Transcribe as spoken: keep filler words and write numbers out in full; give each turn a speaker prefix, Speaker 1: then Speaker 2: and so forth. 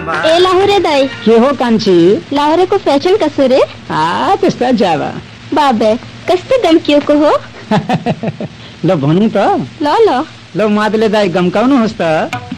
Speaker 1: ए लाहोरे दाई
Speaker 2: के हो कान्छी?
Speaker 1: लाहोरेको फेसन कसो रे?
Speaker 2: आ त्यस्ता जावा
Speaker 1: बाबे कस्तो गम्किएको हो?
Speaker 2: ल भनौँ त।
Speaker 1: ल ल
Speaker 2: ल मादले दाई गम्काउनुहोस् त।